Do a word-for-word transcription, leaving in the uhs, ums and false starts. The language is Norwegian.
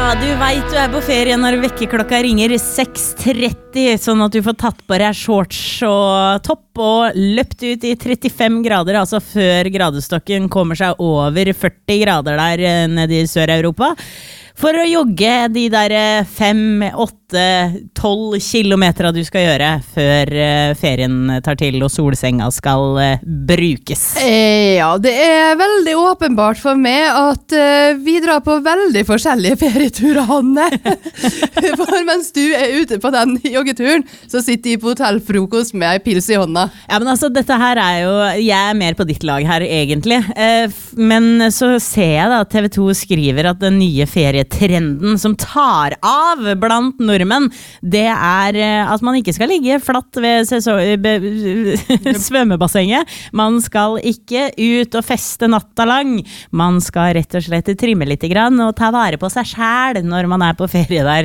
du vet du er på ferie når vekkerklokka ringer seks tretti, sånn at du får tatt på deg shorts og topp og løpt ut i trettifem grader, altså før gradestokken kommer seg over førti grader der nede i Sør-Europa. For å jogge de der fem, åtte, tolv kilometer du skal gjøre før ferien tar til og solsenga skal brukes. Ja, det er veldig åpenbart for meg at uh, vi drar på veldig forskjellige ferieturer, Hanne. For mens du er ute på den joggeturen, så sitter jeg på hotellfrokost med ei pils i hånda. Ja, men altså, dette her er jo, jeg er mer på ditt lag her egentlig, uh, men så ser jeg da at T V to skriver at den nye ferie trenden som tar av blant nordmenn, det er at man ikke skal ligge flatt ved svømmebassenget. Man skal ikke ut og feste natta lang. Man skal rett og slett trimme litt grann og ta vare på seg selv når man er på ferie der.